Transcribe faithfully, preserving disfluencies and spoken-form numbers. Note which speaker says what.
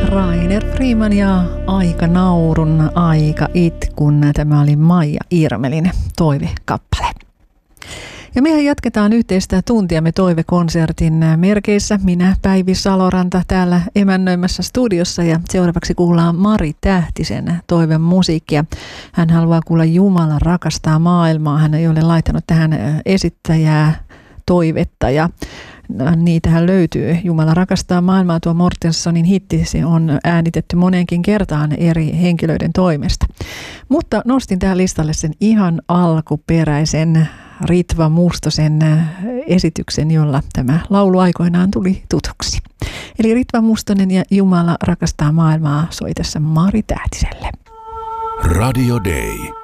Speaker 1: Rainer Freeman ja Aika naurun, aika itkun. Tämä oli Maija Irmelin toivekappale. Ja mehän jatketaan yhteistä tuntiamme toivekonsertin merkeissä. Minä Päivi Saloranta täällä emännöimässä studiossa ja seuraavaksi kuullaan Mari Tähtisen toiveen musiikkia. Hän haluaa kuulla Jumala rakastaa maailmaa. Hän ei ole laittanut tähän esittäjää toivetta ja niitähän löytyy. Jumala rakastaa maailmaa, tuo Mortensonin hitti, se on äänitetty moneenkin kertaan eri henkilöiden toimesta. Mutta nostin tähän listalle sen ihan alkuperäisen Ritva Mustosen esityksen, jolla tämä laulu aikoinaan tuli tutuksi. Eli Ritva Mustonen ja Jumala rakastaa maailmaa soitessa Mari Tähtiselle.
Speaker 2: Radio Day.